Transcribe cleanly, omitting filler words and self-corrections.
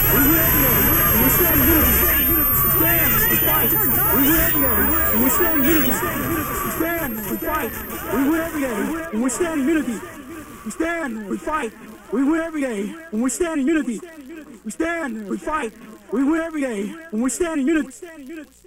We win every day. And we stand in unity. Stand and fight. We win every day. And we stand in unity. Stand and fight. We win every day. And we stand in unity. We stand, we fight. We win every day. And we stand in unity. We stand, we fight. We win every day. And we stand in unity.